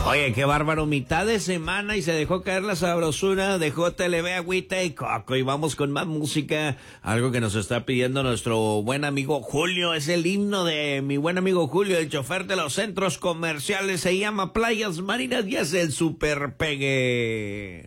Oye, qué bárbaro, mitad de semana y se dejó caer la sabrosura, dejó TLV, agüita y coco. Y vamos con más música, algo que nos está pidiendo nuestro buen amigo Julio. Es el himno de mi buen amigo Julio, el chofer de los centros comerciales. Se llama Playas Marinas y es el super pegue.